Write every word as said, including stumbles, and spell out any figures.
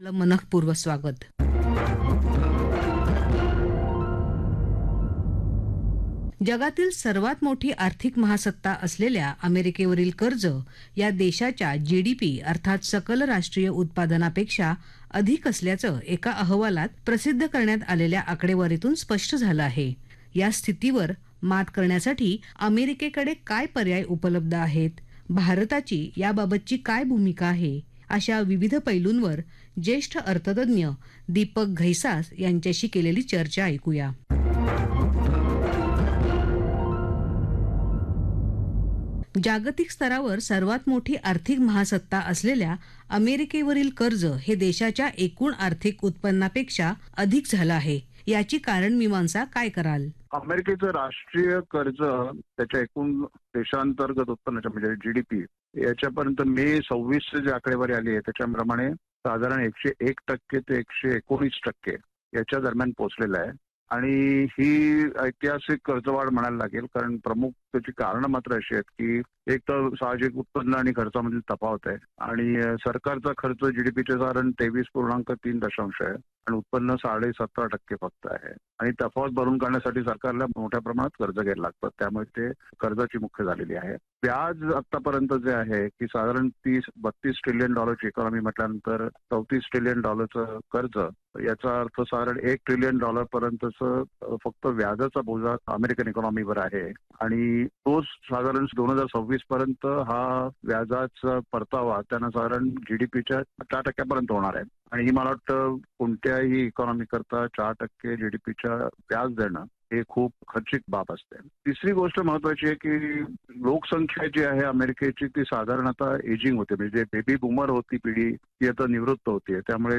आपलं मनःपूर्वक स्वागत. जगातील सर्वात मोठी आर्थिक महासत्ता असलेल्या अमेरिकेवरील कर्ज या देशाच्या जीडीपी अर्थात सकल राष्ट्रीय उत्पादनापेक्षा अधिक असल्याचं एका अहवालात प्रसिद्ध करण्यात आलेल्या आकडेवारीतून स्पष्ट झालं आहे. या स्थितीवर मात करण्यासाठी अमेरिकेकडे काय पर्याय उपलब्ध आहेत, भारताची याबाबतची काय भूमिका आहे, अशा विविध पैलूंवर ज्येष्ठ अर्थतज्ञ दीपक घैसास यांच्याशी केलेली चर्चा ऐकूया. जागतिक स्तरावर सर्वात मोठी आर्थिक महासत्ता असलेल्या अमेरिकेवरील कर्ज हे देशाच्या एकूण आर्थिक उत्पन्नापेक्षा अधिक झालं आहे. याची कारण मीमांसा काय कराल? अमेरिकेचं राष्ट्रीय कर्ज त्याच्या एकूण देशांतर्गत उत्पन्नाच्या म्हणजे जीडीपी याच्यापर्यंत मे सव्वीस जी आकडेवारी आली आहे त्याच्याप्रमाणे साधारण एकशे एक टक्के ते एकशे एकोणीस टक्के याच्या दरम्यान पोहोचलेलं आहे. आणि ही ऐतिहासिक कर्जवाढ म्हणायला लागेल, कारण प्रमुख त्याची कारणं मात्र अशी आहेत की एक तर साहजिक उत्पन्न आणि खर्चामधील तफावत आहे आणि सरकारचा खर्च जीडीपीचे साधारण तेवीस पूर्णांक तीन दशांश आहे आणि उत्पन्न साडे सतरा टक्के फक्त आहे आणि तफावत भरून काढण्यासाठी सरकारला मोठ्या प्रमाणात कर्ज घ्यायला लागतं, त्यामुळे ते कर्जाची मुख्य झालेली आहे. व्याज आतापर्यंत जे आहे की साधारण तीस बत्तीस ट्रिलियन डॉलरची इकॉनॉमी म्हटल्यानंतर चौतीस ट्रिलियन डॉलरचं कर्ज, याचा अर्थ साधारण एक ट्रिलियन डॉलर पर्यंतचं फक्त व्याजाचा बोजा अमेरिकन इकॉनॉमीवर आहे आणि तोच साधारण दोन हजार सव्वीस पर्यंत हा व्याजाचा परतावा त्यांना साधारण जीडीपीच्या चार टक्क्यापर्यंत होणार आहे. आणि ही मला वाटतं कोणत्याही इकॉनॉमी करता चार टक्के जीडीपीच्या व्याज देणं हे खूप खर्चिक बाब असते. तिसरी गोष्ट महत्वाची आहे की लोकसंख्या जी आहे अमेरिकेची ती साधारण आता एजिंग होते, म्हणजे बेबी बूमर होती पिढी ती आता निवृत्त होतीये, त्यामुळे